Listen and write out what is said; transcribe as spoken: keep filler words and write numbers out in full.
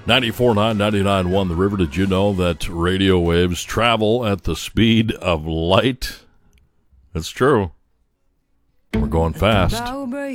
ninety-four point nine, ninety-nine point one The River. Did you know that radio waves travel at the speed of light? It's true. We're going fast.